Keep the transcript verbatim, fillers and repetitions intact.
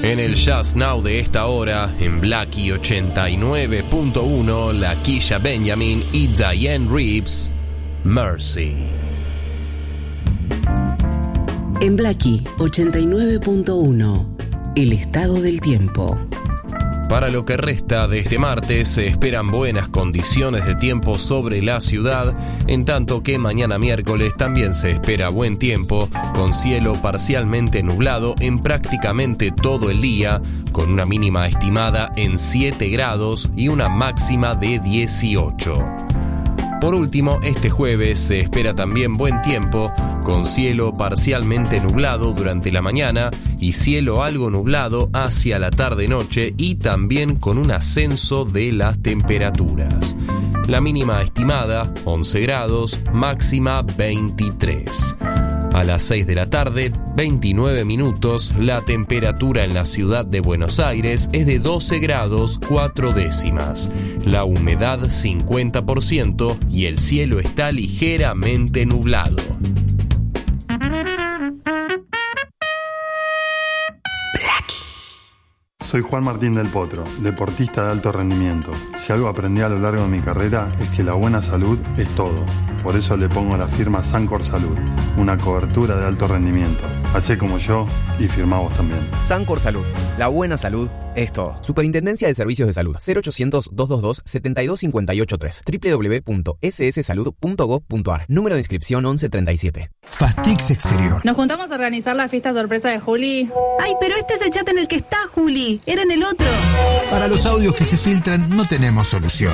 En el Jazz Now de esta hora, en Blackie ochenta y nueve punto uno, Lakeisha Benjamin y Diane Reeves, Mercy. En Blackie ochenta y nueve punto uno, el estado del tiempo. Para lo que resta de este martes se esperan buenas condiciones de tiempo sobre la ciudad, en tanto que mañana miércoles también se espera buen tiempo, con cielo parcialmente nublado en prácticamente todo el día, con una mínima estimada en siete grados y una máxima de dieciocho. Por último, este jueves se espera también buen tiempo, con cielo parcialmente nublado durante la mañana y cielo algo nublado hacia la tarde-noche y también con un ascenso de las temperaturas. La mínima estimada, once grados, máxima veintitrés. A las seis de la tarde, veintinueve minutos, la temperatura en la ciudad de Buenos Aires es de doce grados cuatro décimas. La humedad cincuenta por ciento y el cielo está ligeramente nublado. Soy Juan Martín del Potro, deportista de alto rendimiento. Si algo aprendí a lo largo de mi carrera es que la buena salud es todo. Por eso le pongo la firma Sancor Salud, una cobertura de alto rendimiento. Hacé como yo y firmá vos también. Sancor Salud, la buena salud es todo. Superintendencia de Servicios de Salud, cero ochocientos, doscientos veintidós, setenta y dos cincuenta y ocho tres, doble u doble u doble u punto ese ese salud punto gob punto a r. Número de inscripción once treinta y siete. Fastix Exterior. Nos juntamos a organizar la fiesta sorpresa de Juli. Ay, pero este es el chat en el que está Juli. Era en el otro. Para los audios que se filtran no tenemos solución.